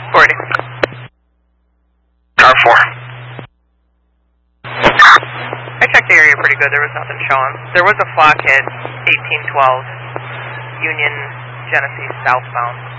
40. Car 4. I checked the area pretty good. There was nothing showing. There was a flock hit 1812 Union Genesee southbound.